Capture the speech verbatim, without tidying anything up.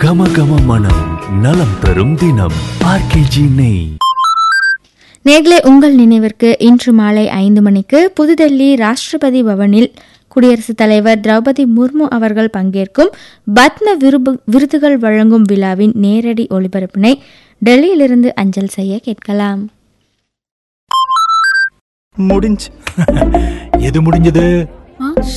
கம கம மனம் நலம் தரும் தினம் ஆர்கேஜி நெய். நேர்களே, உங்கள் நினைவிற்கு இன்று மாலை ஐந்து மணிக்கு புதுடெல்லி ராஷ்டிரபதி பவனில் குடியரசுத் தலைவர் திரௌபதி முர்மு அவர்கள் பங்கேற்கும் பத்ம விருது விருதுகள் வழங்கும் விழாவின் நேரடி ஒளிபரப்பினை டெல்லியிலிருந்து அஞ்சல் செய்ய கேட்கலாம். முடிஞ்சு எது முடிஞ்சது?